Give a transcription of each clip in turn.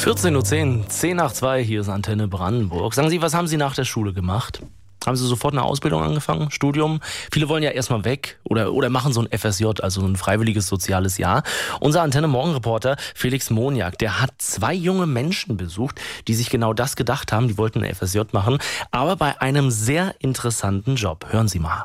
14:10 Uhr, 10 nach 2, hier ist Antenne Brandenburg. Sagen Sie, was haben Sie nach der Schule gemacht? Haben Sie sofort eine Ausbildung angefangen, Studium? Viele wollen ja erstmal weg oder machen so ein FSJ, also ein freiwilliges soziales Jahr. Unser Antenne-Morgen-Reporter Felix Moniak, der hat 2 junge Menschen besucht, die sich genau das gedacht haben. Die wollten ein FSJ machen, aber bei einem sehr interessanten Job. Hören Sie mal.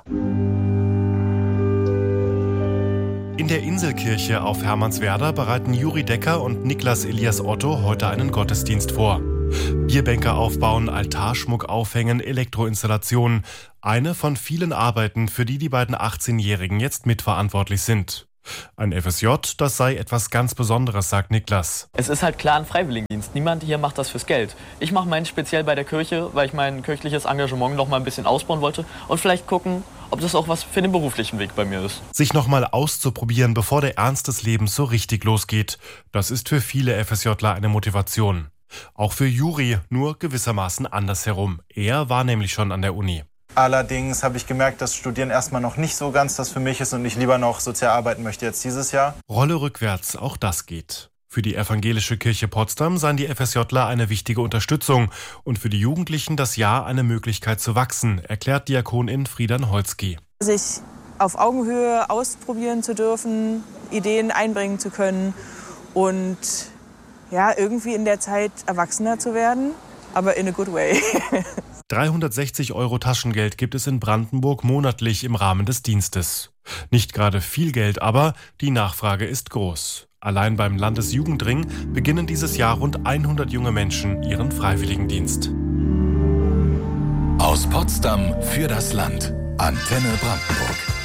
In der Inselkirche auf Hermannswerder bereiten Juri Decker und Niklas Elias Otto heute einen Gottesdienst vor. Bierbänke aufbauen, Altarschmuck aufhängen, Elektroinstallationen. Eine von vielen Arbeiten, für die beiden 18-Jährigen jetzt mitverantwortlich sind. Ein FSJ, das sei etwas ganz Besonderes, sagt Niklas. Es ist halt klar ein Freiwilligendienst. Niemand hier macht das fürs Geld. Ich mache meinen speziell bei der Kirche, weil ich mein kirchliches Engagement noch mal ein bisschen ausbauen wollte und vielleicht gucken, ob das auch was für den beruflichen Weg bei mir ist. Sich noch mal auszuprobieren, bevor der Ernst des Lebens so richtig losgeht, das ist für viele FSJler eine Motivation. Auch für Juri, nur gewissermaßen andersherum. Er war nämlich schon an der Uni. Allerdings habe ich gemerkt, dass Studieren erstmal noch nicht so ganz das für mich ist und ich lieber noch sozial arbeiten möchte jetzt dieses Jahr. Rolle rückwärts, auch das geht. Für die evangelische Kirche Potsdam seien die FSJler eine wichtige Unterstützung und für die Jugendlichen das Jahr eine Möglichkeit zu wachsen, erklärt Diakonin Friedan Holzki. Sich auf Augenhöhe ausprobieren zu dürfen, Ideen einbringen zu können und ja, irgendwie in der Zeit erwachsener zu werden, aber in a good way. 360 € Taschengeld gibt es in Brandenburg monatlich im Rahmen des Dienstes. Nicht gerade viel Geld, aber die Nachfrage ist groß. Allein beim Landesjugendring beginnen dieses Jahr rund 100 junge Menschen ihren Freiwilligendienst. Aus Potsdam für das Land. Antenne Brandenburg.